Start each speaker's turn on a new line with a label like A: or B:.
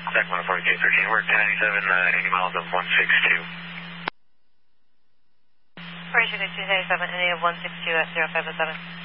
A: Sacramento 4213, we're 1097, 80 miles of 162.
B: Operation 297, NA of 162 at 057.